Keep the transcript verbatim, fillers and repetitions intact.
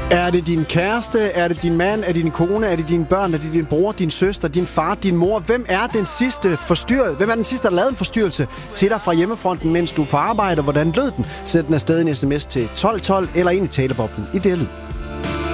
Er det din kæreste? Er det din mand? Er det din kone? Er det dine børn? Er det din bror, din søster, din far, din mor? Hvem er den sidste forstyrrelse? Hvem er den sidste, der lavede en forstyrrelse til dig fra hjemmefronten, mens du er på arbejde? Hvordan lød den? Sæt den afsted en sms til tolv tolv eller ind i taleboblen i D L.